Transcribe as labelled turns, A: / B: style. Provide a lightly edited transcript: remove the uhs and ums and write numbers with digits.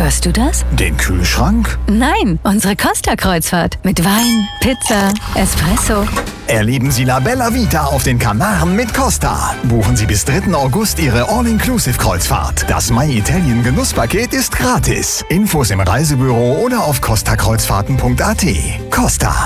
A: Hörst du das?
B: Den Kühlschrank?
A: Nein, unsere Costa-Kreuzfahrt. Mit Wein, Pizza, Espresso.
B: Erleben Sie La Bella Vita auf den Kanaren mit Costa. Buchen Sie bis 3. August Ihre All-Inclusive-Kreuzfahrt. Das My Italien Genusspaket ist gratis. Infos im Reisebüro oder auf costakreuzfahrten.at. Costa.